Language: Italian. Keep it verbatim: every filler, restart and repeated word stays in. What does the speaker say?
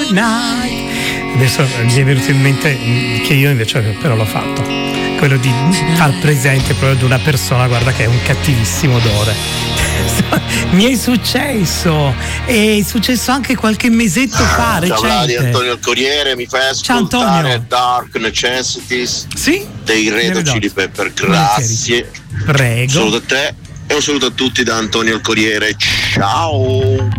good night. Adesso mi è venuto in mente che io invece però l'ho fatto, quello di far presente proprio ad una persona, guarda che è un cattivissimo odore. Mi è successo, è successo anche qualche mesetto fa, recente. Ciao Vladi, Antonio il Corriere, mi fai ascoltare Dark Necessities, sì? dei Red Hot Chili Pepper, grazie. Prego. Un saluto a te e un saluto a tutti da Antonio il Corriere, ciao.